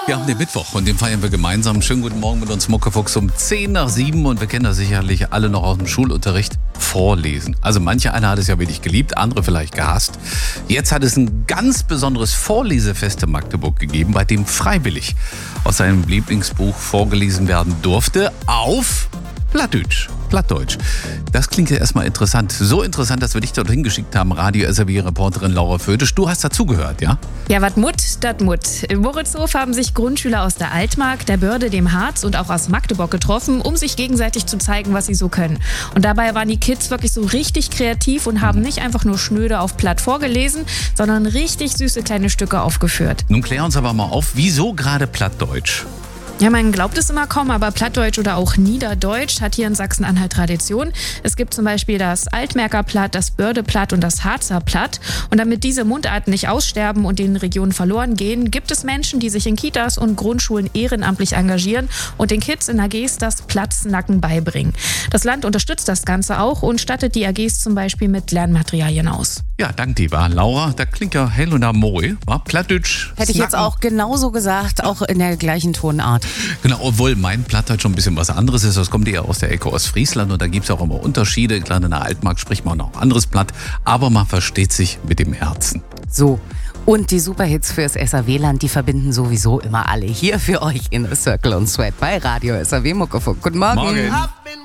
Wir haben den Mittwoch und den feiern wir gemeinsam. Schönen guten Morgen mit uns Muckefuchs um 6:10 und wir kennen das sicherlich alle noch aus dem Schulunterricht. Vorlesen. Also manche einer hat es ja wirklich geliebt, andere vielleicht gehasst. Jetzt hat es ein ganz besonderes Vorlesefest in Magdeburg gegeben, bei dem freiwillig aus seinem Lieblingsbuch vorgelesen werden durfte auf Plattdeutsch. Das klingt ja erstmal interessant. So interessant, dass wir dich dorthin geschickt haben, Radio-SRW-Reporterin Laura Fötisch. Du hast dazugehört, ja? Ja, wat Mut, dat Mut. Im Moritzhof haben sich Grundschüler aus der Altmark, der Börde, dem Harz und auch aus Magdeburg getroffen, um sich gegenseitig zu zeigen, was sie so können. Und dabei waren die Kids wirklich so richtig kreativ und haben nicht einfach nur schnöde auf Platt vorgelesen, sondern richtig süße kleine Stücke aufgeführt. Nun klär uns aber mal auf, wieso gerade Plattdeutsch? Ja, man glaubt es immer kaum, aber Plattdeutsch oder auch Niederdeutsch hat hier in Sachsen-Anhalt Tradition. Es gibt zum Beispiel das Altmärker Platt, das Bördeplatt und das Harzer Platt. Und damit diese Mundarten nicht aussterben und den Regionen verloren gehen, gibt es Menschen, die sich in Kitas und Grundschulen ehrenamtlich engagieren und den Kids in AGs das Platznacken beibringen. Das Land unterstützt das Ganze auch und stattet die AGs zum Beispiel mit Lernmaterialien aus. Ja, danke dir, Laura. Da klingt ja hell und amoi, war Plattdeutsch. Hätte ich jetzt auch genauso gesagt, auch in der gleichen Tonart. Genau, obwohl mein Plattdeutsch schon ein bisschen was anderes ist. Das kommt eher aus der Ecke Ostfriesland und da gibt es auch immer Unterschiede. Klar, in der Altmark spricht man auch anderes Platt, aber man versteht sich mit dem Herzen. So, und die Superhits fürs SAW-Land, die verbinden sowieso immer alle hier für euch in The Circle und Sweat bei Radio SAW Muckefuck. Guten Morgen. Morgen.